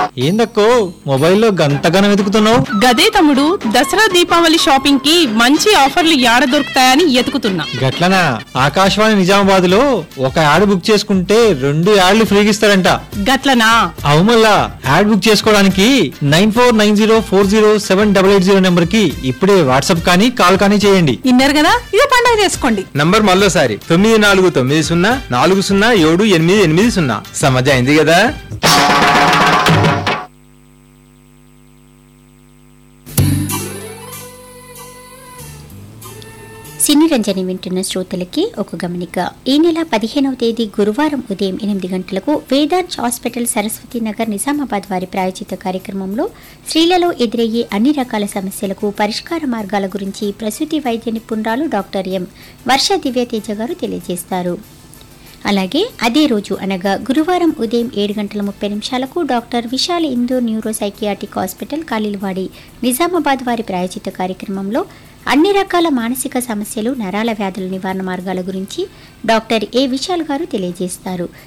ఏందక్కో మొబైల్లో గంతగానం వెతుకుతున్నావు? గదే తమ్ముడు, దసరా దీపావళి షాపింగ్ కి మంచి ఆఫర్లు యాడ దొరుకుతాయని ఎతుకుతున్నా. గట్లనా? ఆకాశవాణి నిజామాబాద్ లో ఒక యాడ్ బుక్ చేసుకుంటే 2 యాడ్లు ఫ్రీగా ఇస్తారంట. గట్లనా? అవు మళ్ళా యాడ్ బుక్ చేసుకోవడానికి 9490407880 నెంబర్ కి ఇప్పుడే వాట్సాప్ కానీ కాల్ కానీ చేయండి. ఇన్నారు కదా, ఇదే పండుగ చేసుకోండి. నంబర్ మళ్ళోసారి 9490407880. సమజ్ అయింది కదా? సినీ రంజని వింటున్న శ్రోతలకి ఒక గమనిక. ఈ నెల 15వ తేదీ గురువారం ఉదయం 8 గంటలకు వేదాంత్ హాస్పిటల్ సరస్వతి నగర్ నిజామాబాద్ వారి ప్రాయోజిత కార్యక్రమంలో స్త్రీలలో ఎదురయ్యే అన్ని రకాల సమస్యలకు పరిష్కార మార్గాల గురించి ప్రసూతి వైద్య నిపుణురాలు డాక్టర్ ఎం వర్ష దివ్యతేజ గారు తెలియజేస్తారు. అలాగే అదే రోజు అనగా గురువారం ఉదయం 7:30 doctor Vishal Indur neuro psychiatric hospital కాలిల్వాడి Nizamabad వారి ప్రాయోజిత కార్యక్రమంలో అన్ని రకాల మానసిక సమస్యలు, నరాల వ్యాధుల నివారణ మార్గాల గురించి డాక్టర్ ఏ విశాల్ గారు తెలియజేస్తారు.